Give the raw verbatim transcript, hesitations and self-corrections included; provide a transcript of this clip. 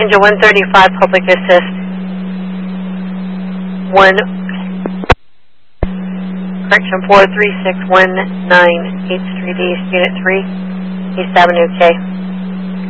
Engine one thirty-five, public assist. One, correction, four three six one nine H three D, Unit three, East Avenue, K.